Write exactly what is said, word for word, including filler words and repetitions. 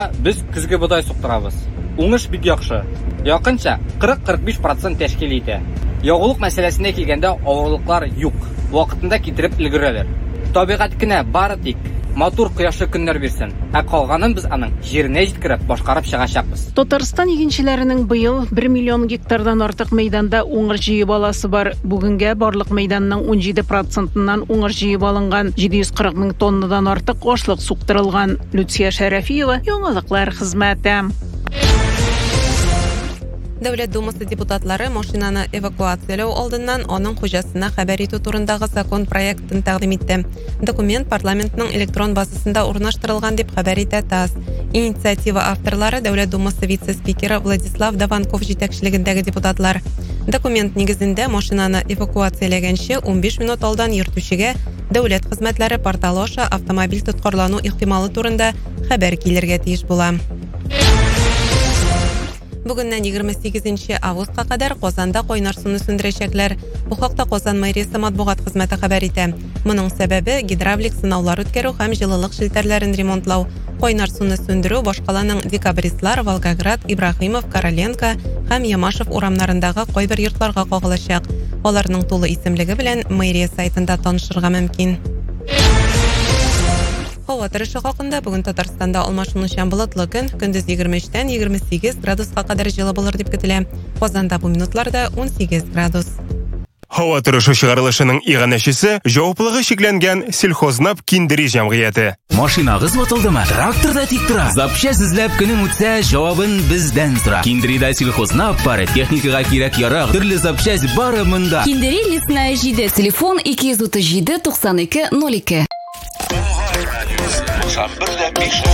Biz kuzgi buday suqtiramiz. Уңыш бик яхшы. Якынча кырык-кырык биш процент тәшкил итә. Ягулык мәсьәләсенә килгәндә авырлыклар юк. Вакытында китереп өлгерәләр. Табигать кенә бары тик матур кояшлы көннәр бирсен. Ә калганын без аның җиренә җиткереп башкарып чыгачакбыз. Татарстан игенчеләренең быел бер миллион гектардан артык мәйданда уңыр җыеп аласы бар. Бүгенгә барлык мәйданның ун җиде процентыннан уңыр җыеп алынган. җиде йөз кырык мең тоннадан артык ашлык суктырылган. Люция Шәрәфиева, Яңалыклар хезмәте. Дәүләт Думасы депутатлары машинаны эвакуациялау алдыннан аның хуҗасына хәбәр итү турындагы закон проектын тәкъдим итте. Документ парламентның электрон базасында урнаштырылган дип хәбәр итә ТАСС. Инициатива авторлары Дәүләт Думасы вице-спикеры Владислав Даванков җитәкчелегендәге депутатлар. Документ нигезендә машинаны эвакуацияләгәнче ун биш минут алдан йөртүчегә дәүләт хезмәтләре порталы аша автомобиль тоткарлану ихтималы турында хәбәр килергә тиеш була. Бүгеннән егерме сигезенче августка кадәр Казанда кайнар суны сүндерәчәкләр. Бу хакта Казан мэриясе матбугат хезмәте хәбәр итә. Моның сәбәбе гидравлик сынаулар үткәрү һәм җылылык челтәрләрен ремонтлау. Кайнар суны сүндерү башкаланың Декабристлар, Волгоград, Ибрахимов, Короленко һәм Ямашев урамнарындагы кайбер йортларга кагылачак. Аларның тулы исемлеге белән мэрия сайтында танышырга мөмкин. Һава торышы хакында бүген Татарстанда алмашынучан болытлы көн, көндез егерме өчтән егерме сигез градуска кадәр җылы булыр дип көтелә. Казанда бу минутларда ун сигез градус. Һава торышы чыгарылышының иганәчесе җаваплылыгы шикләнгән сельхознап киндери җәмгыяте. Машинагыз ватылдымы? Тракторда тик тора. Запчасть эзләп көнең үтсә, җавабын бездән сора. Киндерида сельхознап пара техникага кирәк ярак, төрле запчасть бары монда. Киндери лесная җиде, телефон ике йөз утыз җиде туксан ике ноль ике.